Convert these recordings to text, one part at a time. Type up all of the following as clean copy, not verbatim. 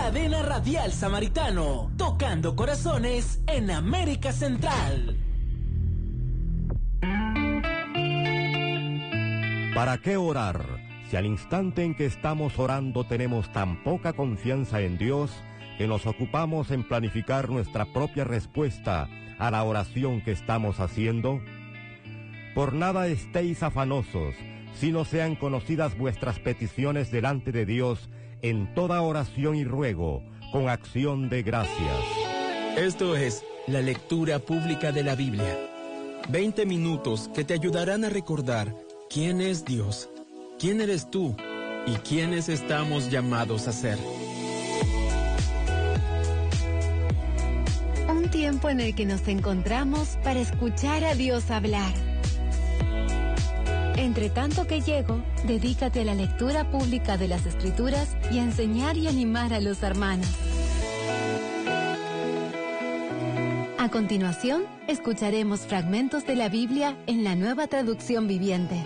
Cadena Radial Samaritano, tocando corazones en América Central. ¿Para qué orar si al instante en que estamos orando tenemos tan poca confianza en Dios que nos ocupamos en planificar nuestra propia respuesta a la oración que estamos haciendo? Por nada estéis afanosos, sino sean conocidas vuestras peticiones delante de Dios en toda oración y ruego, con acción de gracias. Esto es la lectura pública de la Biblia. 20 minutos que te ayudarán a recordar quién es Dios, quién eres tú y quiénes estamos llamados a ser. Un tiempo en el que nos encontramos para escuchar a Dios hablar. Entre tanto que llego, dedícate a la lectura pública de las Escrituras y a enseñar y animar a los hermanos. A continuación, escucharemos fragmentos de la Biblia en la Nueva Traducción Viviente.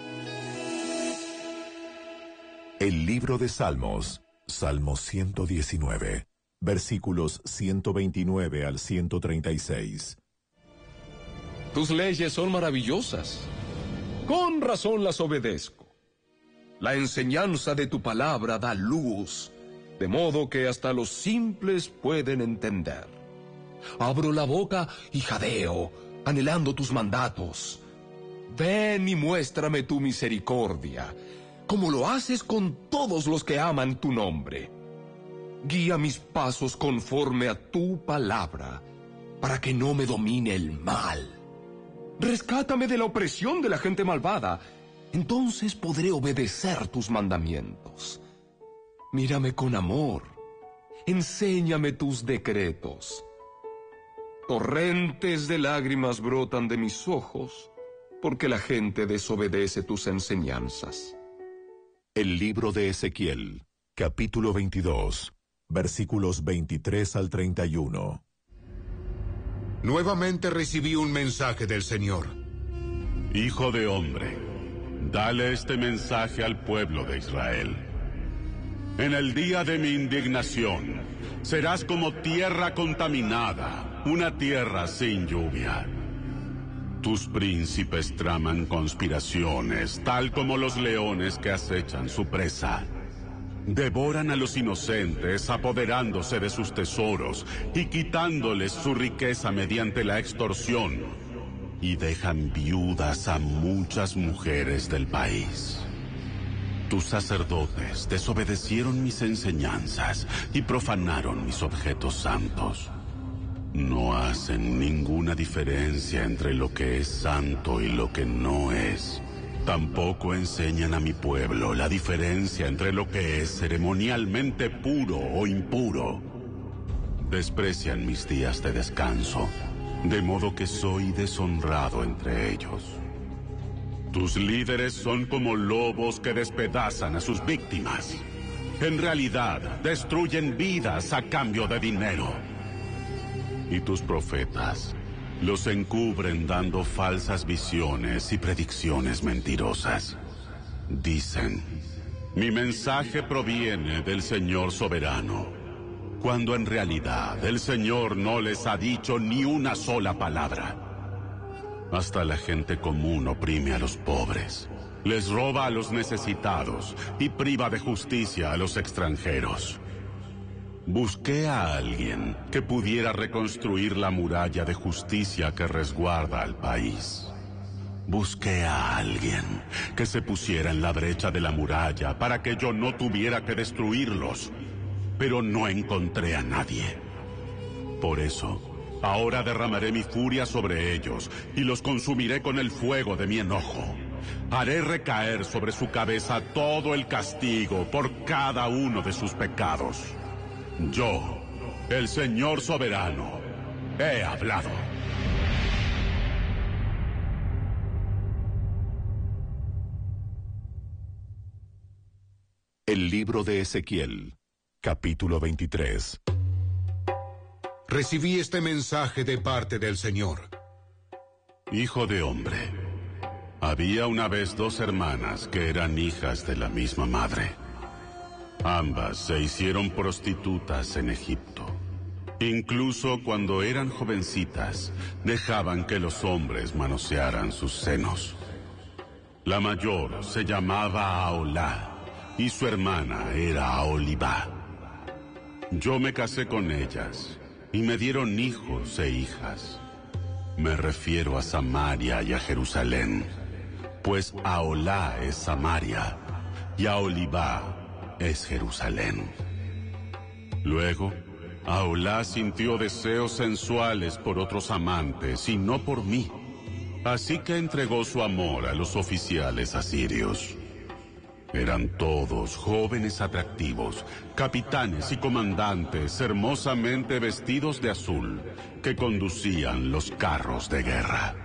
El libro de Salmos, Salmo 119, versículos 129 al 136. Tus leyes son maravillosas. Con razón las obedezco. La enseñanza de tu palabra da luz, de modo que hasta los simples pueden entender. Abro la boca y jadeo, anhelando tus mandatos. Ven y muéstrame tu misericordia, como lo haces con todos los que aman tu nombre. Guía mis pasos conforme a tu palabra, para que no me domine el mal. Rescátame de la opresión de la gente malvada, entonces podré obedecer tus mandamientos. Mírame con amor, enséñame tus decretos. Torrentes de lágrimas brotan de mis ojos, porque la gente desobedece tus enseñanzas. El libro de Ezequiel, capítulo 22, versículos 23 al 31. Nuevamente recibí un mensaje del Señor. Hijo de hombre, dale este mensaje al pueblo de Israel. En el día de mi indignación, serás como tierra contaminada, una tierra sin lluvia. Tus príncipes traman conspiraciones, tal como los leones que acechan su presa. Devoran a los inocentes, apoderándose de sus tesoros y quitándoles su riqueza mediante la extorsión, y dejan viudas a muchas mujeres del país. Tus sacerdotes desobedecieron mis enseñanzas y profanaron mis objetos santos. No hacen ninguna diferencia entre lo que es santo y lo que no es. Tampoco enseñan a mi pueblo la diferencia entre lo que es ceremonialmente puro o impuro. Desprecian mis días de descanso, de modo que soy deshonrado entre ellos. Tus líderes son como lobos que despedazan a sus víctimas. En realidad, destruyen vidas a cambio de dinero. Y tus profetas los encubren dando falsas visiones y predicciones mentirosas. Dicen, mi mensaje proviene del Señor soberano, cuando en realidad el Señor no les ha dicho ni una sola palabra. Hasta la gente común oprime a los pobres, les roba a los necesitados y priva de justicia a los extranjeros. Busqué a alguien que pudiera reconstruir la muralla de justicia que resguarda al país. Busqué a alguien que se pusiera en la brecha de la muralla para que yo no tuviera que destruirlos, pero no encontré a nadie. Por eso, ahora derramaré mi furia sobre ellos y los consumiré con el fuego de mi enojo. Haré recaer sobre su cabeza todo el castigo por cada uno de sus pecados. Yo, el Señor soberano, he hablado. El libro de Ezequiel, capítulo 23. Recibí este mensaje de parte del Señor. Hijo de hombre, había una vez dos hermanas que eran hijas de la misma madre. Ambas se hicieron prostitutas en Egipto. Incluso cuando eran jovencitas, dejaban que los hombres manosearan sus senos. La mayor se llamaba Aholá y su hermana era Aholibá. Yo me casé con ellas y me dieron hijos e hijas. Me refiero a Samaria y a Jerusalén, pues Aholá es Samaria y Aholibá es Jerusalén. Luego, Aholá sintió deseos sensuales por otros amantes y no por mí. Así que entregó su amor a los oficiales asirios. Eran todos jóvenes atractivos, capitanes y comandantes hermosamente vestidos de azul, que conducían los carros de guerra.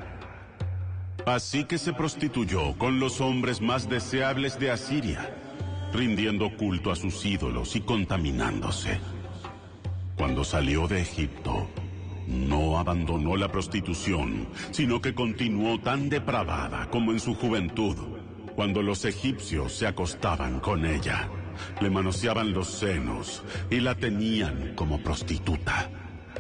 Así que se prostituyó con los hombres más deseables de Asiria, rindiendo culto a sus ídolos y contaminándose. Cuando salió de Egipto, no abandonó la prostitución, sino que continuó tan depravada como en su juventud, cuando los egipcios se acostaban con ella, le manoseaban los senos y la tenían como prostituta.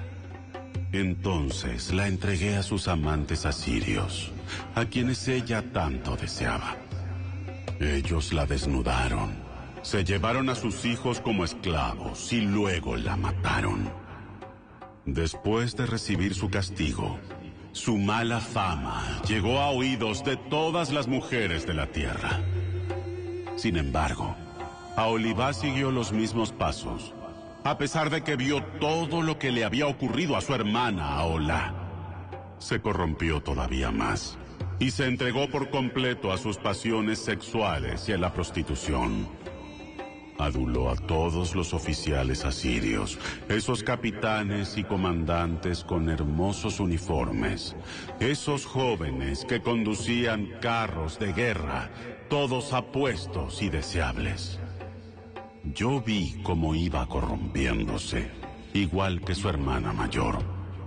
Entonces la entregué a sus amantes asirios, a quienes ella tanto deseaba. Ellos la desnudaron, se llevaron a sus hijos como esclavos y luego la mataron. Después de recibir su castigo, su mala fama llegó a oídos de todas las mujeres de la tierra. Sin embargo, Aholibá siguió los mismos pasos, a pesar de que vio todo lo que le había ocurrido a su hermana Aholá. Se corrompió todavía más y se entregó por completo a sus pasiones sexuales y a la prostitución. Aduló a todos los oficiales asirios, esos capitanes y comandantes con hermosos uniformes, esos jóvenes que conducían carros de guerra, todos apuestos y deseables. Yo vi cómo iba corrompiéndose, igual que su hermana mayor.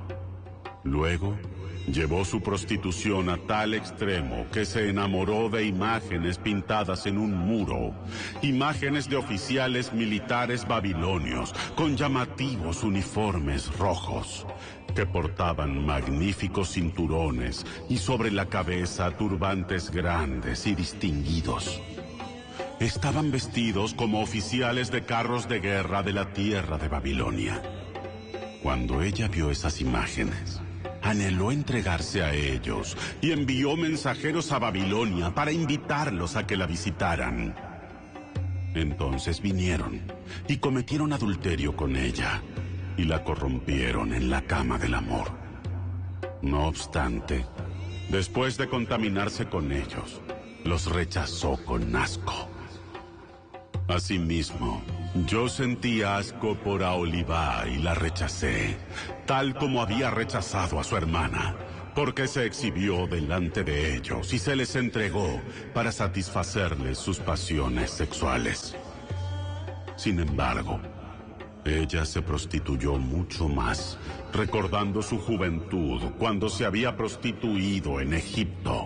Luego, llevó su prostitución a tal extremo que se enamoró de imágenes pintadas en un muro, imágenes de oficiales militares babilonios con llamativos uniformes rojos, que portaban magníficos cinturones y sobre la cabeza turbantes grandes y distinguidos. Estaban vestidos como oficiales de carros de guerra de la tierra de Babilonia. Cuando ella vio esas imágenes, anheló entregarse a ellos y envió mensajeros a Babilonia para invitarlos a que la visitaran. Entonces vinieron y cometieron adulterio con ella y la corrompieron en la cama del amor. No obstante, después de contaminarse con ellos, los rechazó con asco. Asimismo, yo sentí asco por Aholibá y la rechacé, tal como había rechazado a su hermana, porque se exhibió delante de ellos y se les entregó para satisfacerles sus pasiones sexuales. Sin embargo, ella se prostituyó mucho más, recordando su juventud cuando se había prostituido en Egipto.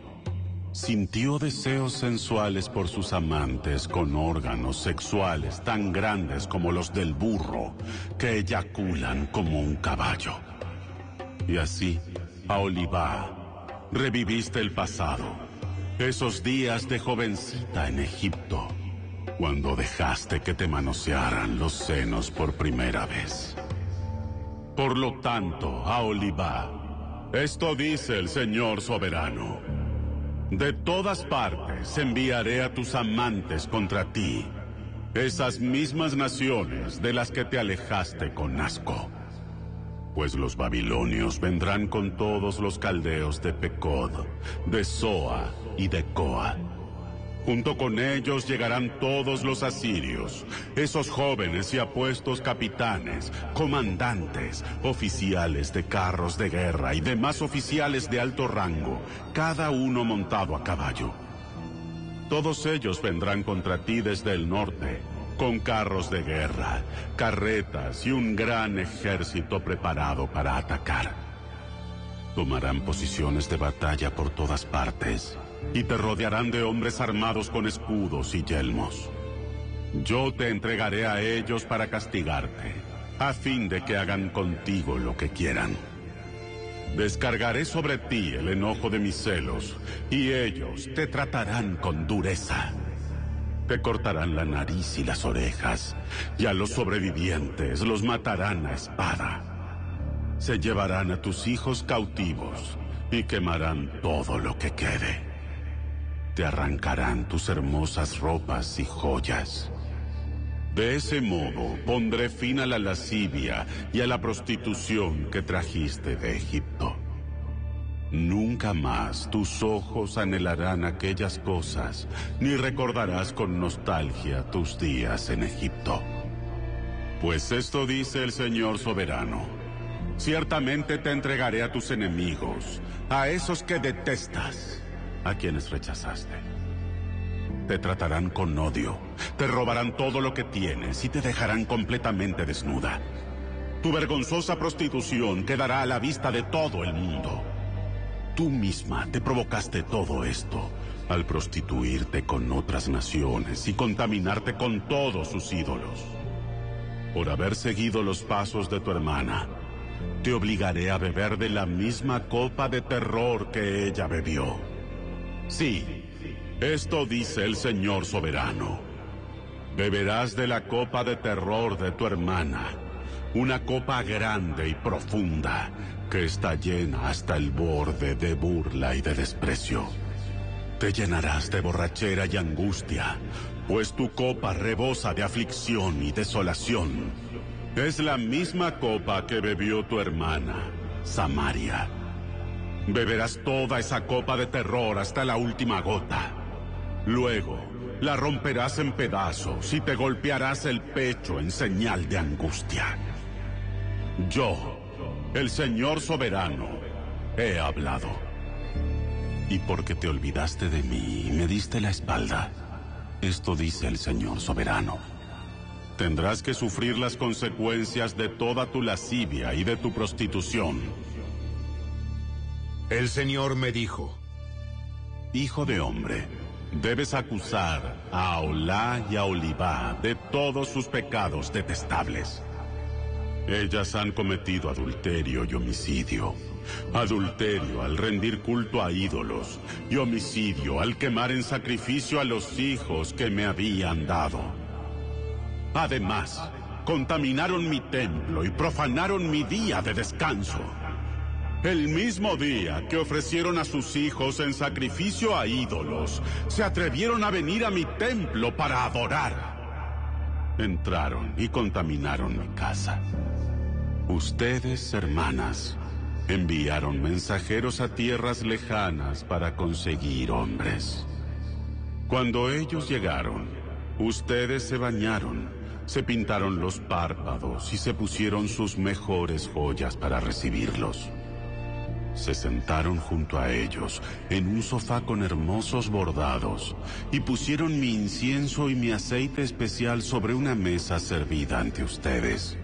Sintió deseos sensuales por sus amantes con órganos sexuales tan grandes como los del burro, que eyaculan como un caballo. Y así, Aholibá, reviviste el pasado, esos días de jovencita en Egipto, cuando dejaste que te manosearan los senos por primera vez. Por lo tanto, Aholibá, esto dice el Señor soberano: de todas partes enviaré a tus amantes contra ti, esas mismas naciones de las que te alejaste con asco. Pues los babilonios vendrán con todos los caldeos de Pecod, de Zoa y de Coa. Junto con ellos llegarán todos los asirios, esos jóvenes y apuestos capitanes, comandantes, oficiales de carros de guerra y demás oficiales de alto rango, cada uno montado a caballo. Todos ellos vendrán contra ti desde el norte, con carros de guerra, carretas y un gran ejército preparado para atacar. Tomarán posiciones de batalla por todas partes y te rodearán de hombres armados con escudos y yelmos. Yo te entregaré a ellos para castigarte, a fin de que hagan contigo lo que quieran. Descargaré sobre ti el enojo de mis celos, y ellos te tratarán con dureza. Te cortarán la nariz y las orejas, y a los sobrevivientes los matarán a espada. Se llevarán a tus hijos cautivos, y quemarán todo lo que quede. Te arrancarán tus hermosas ropas y joyas. De ese modo pondré fin a la lascivia y a la prostitución que trajiste de Egipto. Nunca más tus ojos anhelarán aquellas cosas, ni recordarás con nostalgia tus días en Egipto. Pues esto dice el Señor soberano: ciertamente te entregaré a tus enemigos, a esos que detestas, a quienes rechazaste. Te tratarán con odio, te robarán todo lo que tienes y te dejarán completamente desnuda. Tu vergonzosa prostitución quedará a la vista de todo el mundo. Tú misma te provocaste todo esto al prostituirte con otras naciones y contaminarte con todos sus ídolos. Por haber seguido los pasos de tu hermana, te obligaré a beber de la misma copa de terror que ella bebió. Sí, esto dice el Señor soberano: beberás de la copa de terror de tu hermana, una copa grande y profunda que está llena hasta el borde de burla y de desprecio. Te llenarás de borrachera y angustia, pues tu copa rebosa de aflicción y desolación. Es la misma copa que bebió tu hermana, Samaria. Beberás toda esa copa de terror hasta la última gota. Luego, la romperás en pedazos y te golpearás el pecho en señal de angustia. Yo, el Señor soberano, he hablado. Y porque te olvidaste de mí y me diste la espalda, esto dice el Señor soberano: tendrás que sufrir las consecuencias de toda tu lascivia y de tu prostitución. El Señor me dijo: Hijo de hombre, debes acusar a Aholá y a Olibá de todos sus pecados detestables. Ellas han cometido adulterio y homicidio. Adulterio al rendir culto a ídolos, y homicidio al quemar en sacrificio a los hijos que me habían dado. Además, contaminaron mi templo y profanaron mi día de descanso. El mismo día que ofrecieron a sus hijos en sacrificio a ídolos, se atrevieron a venir a mi templo para adorar. Entraron y contaminaron mi casa. Ustedes, hermanas, enviaron mensajeros a tierras lejanas para conseguir hombres. Cuando ellos llegaron, ustedes se bañaron, se pintaron los párpados y se pusieron sus mejores joyas para recibirlos. Se sentaron junto a ellos en un sofá con hermosos bordados y pusieron mi incienso y mi aceite especial sobre una mesa servida ante ustedes.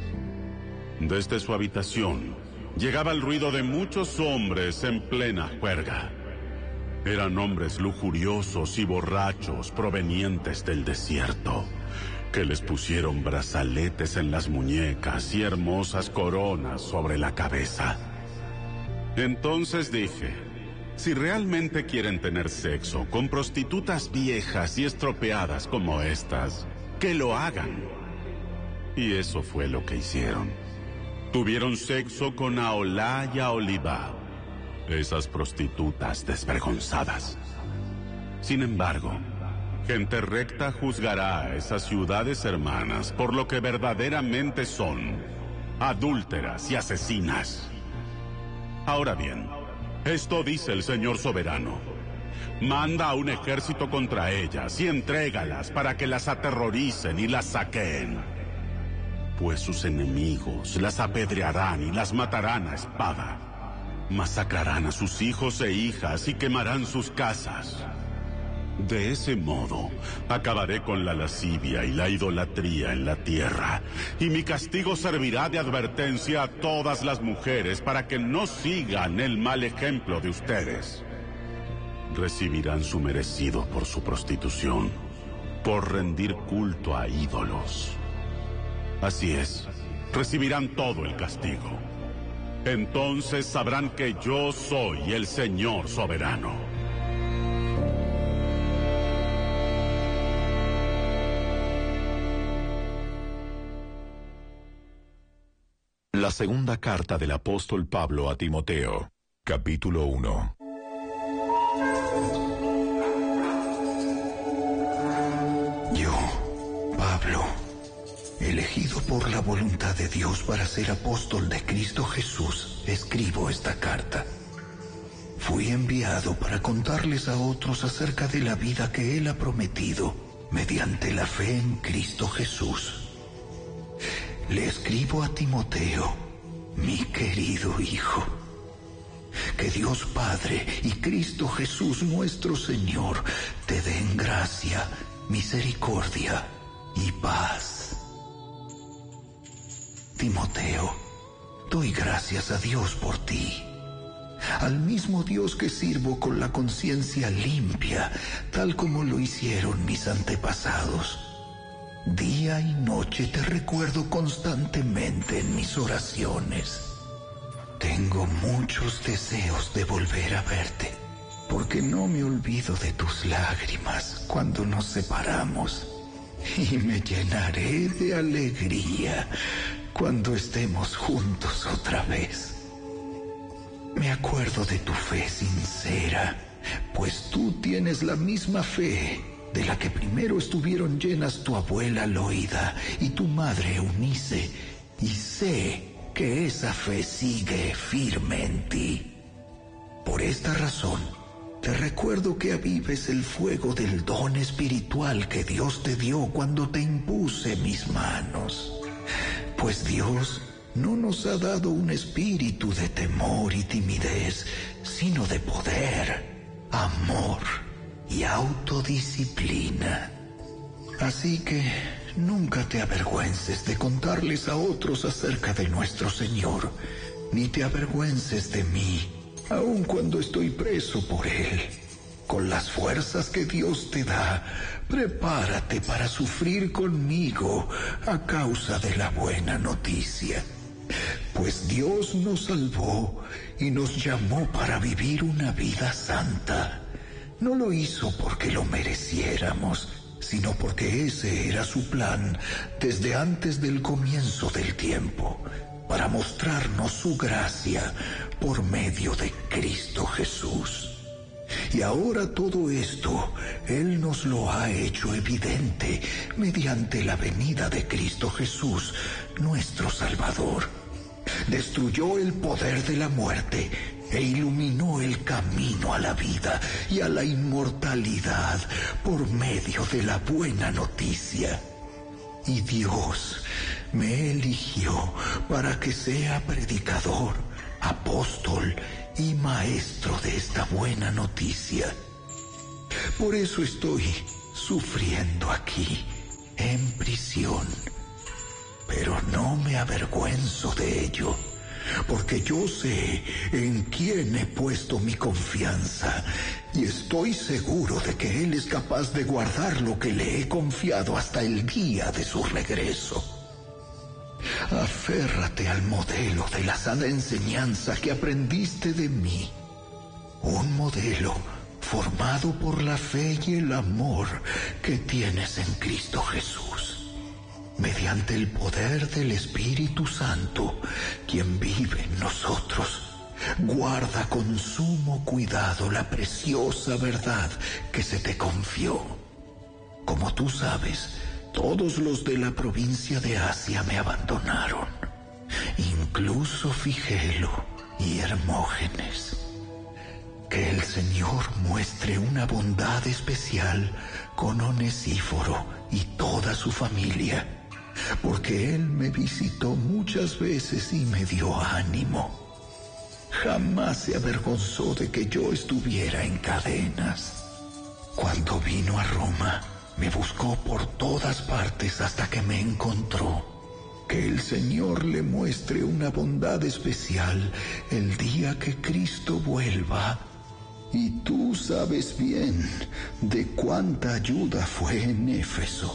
Desde su habitación llegaba el ruido de muchos hombres en plena juerga. Eran hombres lujuriosos y borrachos provenientes del desierto, que les pusieron brazaletes en las muñecas y hermosas coronas sobre la cabeza. Entonces dije: si realmente quieren tener sexo con prostitutas viejas y estropeadas como estas, que lo hagan. Y eso fue lo que hicieron. Tuvieron sexo con Aholá y Olibá, esas prostitutas desvergonzadas. Sin embargo, gente recta juzgará a esas ciudades hermanas por lo que verdaderamente son: adúlteras y asesinas. Ahora bien, esto dice el Señor soberano: manda a un ejército contra ellas y entrégalas para que las aterroricen y las saqueen. Pues sus enemigos las apedrearán y las matarán a espada. Masacrarán a sus hijos e hijas y quemarán sus casas. De ese modo, acabaré con la lascivia y la idolatría en la tierra, y mi castigo servirá de advertencia a todas las mujeres para que no sigan el mal ejemplo de ustedes. Recibirán su merecido por su prostitución, por rendir culto a ídolos. Así es, recibirán todo el castigo. Entonces sabrán que yo soy el Señor soberano. La segunda carta del apóstol Pablo a Timoteo, capítulo 1. Yo, Pablo, elegido por la voluntad de Dios para ser apóstol de Cristo Jesús, escribo esta carta. Fui enviado para contarles a otros acerca de la vida que Él ha prometido mediante la fe en Cristo Jesús. Le escribo a Timoteo, mi querido hijo. Que Dios Padre y Cristo Jesús nuestro Señor te den gracia, misericordia y paz. Timoteo, doy gracias a Dios por ti, al mismo Dios que sirvo con la conciencia limpia, tal como lo hicieron mis antepasados. Día y noche te recuerdo constantemente en mis oraciones. Tengo muchos deseos de volver a verte, porque no me olvido de tus lágrimas cuando nos separamos, y me llenaré de alegría cuando estemos juntos otra vez. Me acuerdo de tu fe sincera, pues tú tienes la misma fe de la que primero estuvieron llenas tu abuela Loida y tu madre Eunice, y sé que esa fe sigue firme en ti. Por esta razón, te recuerdo que avives el fuego del don espiritual que Dios te dio cuando te impuse mis manos. Pues Dios no nos ha dado un espíritu de temor y timidez, sino de poder, amor y autodisciplina. Así que nunca te avergüences de contarles a otros acerca de nuestro Señor, ni te avergüences de mí, aun cuando estoy preso por Él. Con las fuerzas que Dios te da, prepárate para sufrir conmigo a causa de la buena noticia. Pues Dios nos salvó y nos llamó para vivir una vida santa. No lo hizo porque lo mereciéramos, sino porque ese era su plan desde antes del comienzo del tiempo, para mostrarnos su gracia por medio de Cristo Jesús. Y ahora todo esto Él nos lo ha hecho evidente mediante la venida de Cristo Jesús, nuestro Salvador. Destruyó el poder de la muerte e iluminó el camino a la vida y a la inmortalidad por medio de la buena noticia. Y Dios me eligió para que sea predicador, apóstol y maestro de esta buena noticia. Por eso estoy sufriendo aquí, en prisión. Pero no me avergüenzo de ello, porque yo sé en quién he puesto mi confianza y estoy seguro de que Él es capaz de guardar lo que le he confiado hasta el día de su regreso. Aférrate al modelo de la sana enseñanza que aprendiste de mí, un modelo formado por la fe y el amor que tienes en Cristo Jesús. Mediante el poder del Espíritu Santo, quien vive en nosotros, guarda con sumo cuidado la preciosa verdad que se te confió. Como tú sabes, todos los de la provincia de Asia me abandonaron, incluso Figelo y Hermógenes. Que el Señor muestre una bondad especial con Onesíforo y toda su familia, porque Él me visitó muchas veces y me dio ánimo. Jamás se avergonzó de que yo estuviera en cadenas. Cuando vino a Roma, me buscó por todas partes hasta que me encontró. Que el Señor le muestre una bondad especial el día que Cristo vuelva y tú sabes bien de cuánta ayuda fue en Éfeso.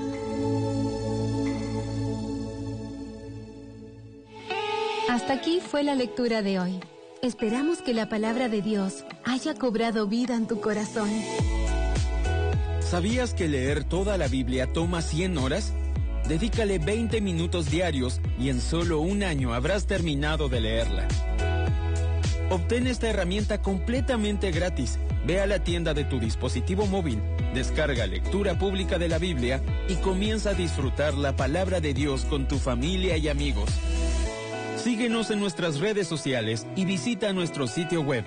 Hasta aquí fue la lectura de hoy. Esperamos que la palabra de Dios haya cobrado vida en tu corazón. ¿Sabías que leer toda la Biblia toma 100 horas? Dedícale 20 minutos diarios y en solo un año habrás terminado de leerla. Obtén esta herramienta completamente gratis. Ve a la tienda de tu dispositivo móvil, descarga Lectura Pública de la Biblia y comienza a disfrutar la palabra de Dios con tu familia y amigos. Síguenos en nuestras redes sociales y visita nuestro sitio web,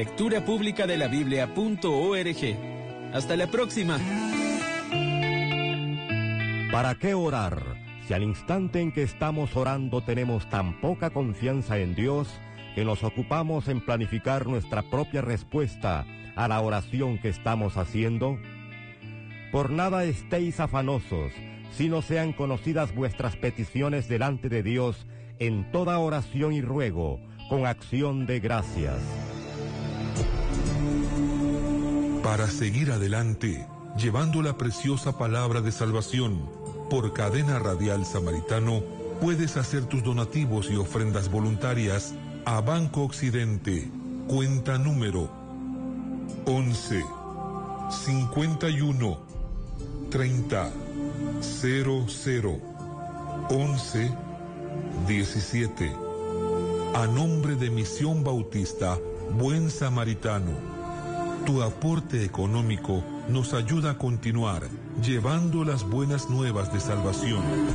lecturapublicadelabiblia.org. Hasta la próxima. ¿Para qué orar si al instante en que estamos orando tenemos tan poca confianza en Dios que nos ocupamos en planificar nuestra propia respuesta a la oración que estamos haciendo? Por nada estéis afanosos, sino sean conocidas vuestras peticiones delante de Dios en toda oración y ruego, con acción de gracias. Para seguir adelante, llevando la preciosa palabra de salvación, por Cadena Radial Samaritano, puedes hacer tus donativos y ofrendas voluntarias a Banco Occidente, cuenta número 11 51 30 00 11 17. A nombre de Misión Bautista Buen Samaritano, tu aporte económico nos ayuda a continuar llevando las buenas nuevas de salvación.